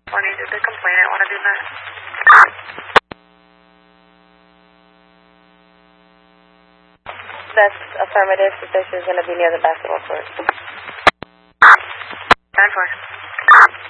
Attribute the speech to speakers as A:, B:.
A: Morning, did the complainant want to be met?
B: That's affirmative. That this is going to be near the basketball court.